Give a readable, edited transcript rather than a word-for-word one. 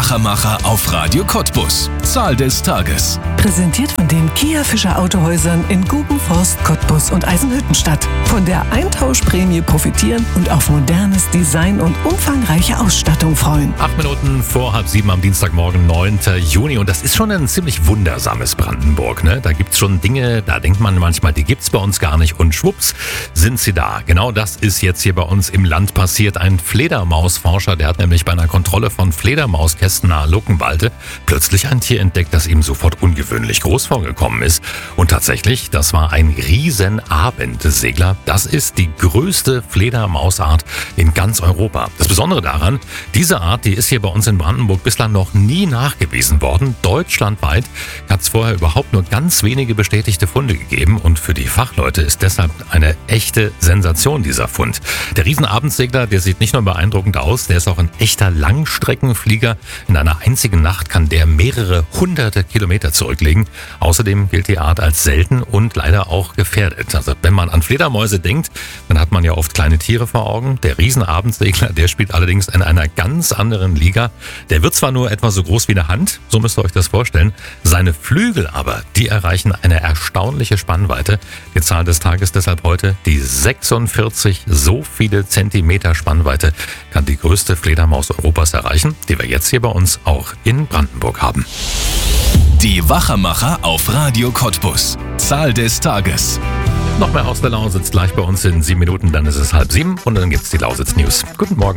Wachermacher auf Radio Cottbus. Zahl des Tages. Präsentiert von den Kia Fischer Autohäusern in Gubenforst, Cottbus und Eisenhüttenstadt. Von der Eintauschprämie profitieren und auf modernes Design und umfangreiche Ausstattung freuen. 8 Minuten vor 6:30 am Dienstagmorgen, 9. Juni. Und das ist schon ein ziemlich wundersames Brandenburg, ne? Da gibt's schon Dinge, da denkt man manchmal, die gibt's bei uns gar nicht. Und schwupps, sind sie da. Genau das ist jetzt hier bei uns im Land passiert. Ein Fledermausforscher, der hat nämlich bei einer Kontrolle von Fledermauskästen nahe Luckenwalde plötzlich ein Tier entdeckt, das ihm sofort ungewöhnlich groß vorgekommen ist. Und tatsächlich, das war ein Riesenabendssegler. Das ist die größte Fledermausart in ganz Europa. Das Besondere daran, diese Art, die ist hier bei uns in Brandenburg bislang noch nie nachgewiesen worden. Deutschlandweit hat es vorher überhaupt nur ganz wenige bestätigte Funde gegeben. Und für die Fachleute ist deshalb eine echte Sensation dieser Fund. Der Riesenabendsegler, der sieht nicht nur beeindruckend aus, der ist auch ein echter Langstreckenflieger. In einer einzigen Nacht kann der mehrere hunderte Kilometer zurücklegen. Außerdem gilt die Art als selten und leider auch gefährdet. Also wenn man an Fledermäuse denkt, dann hat man ja oft kleine Tiere vor Augen. Der Riesenabendsegler, der spielt allerdings in einer ganz anderen Liga. Der wird zwar nur etwa so groß wie eine Hand, so müsst ihr euch das vorstellen. Seine Flügel aber, die erreichen eine erstaunliche Spannweite. Die Zahl des Tages deshalb heute die 46. So viele Zentimeter Spannweite kann die größte Fledermaus Europas erreichen, die wir jetzt hier bei uns auch in Brandenburg haben. Die Wachermacher auf Radio Cottbus. Zahl des Tages. Noch mehr aus der Lausitz gleich bei uns in 7 Minuten, dann ist es 6:30 und dann gibt's die Lausitz News. Guten Morgen.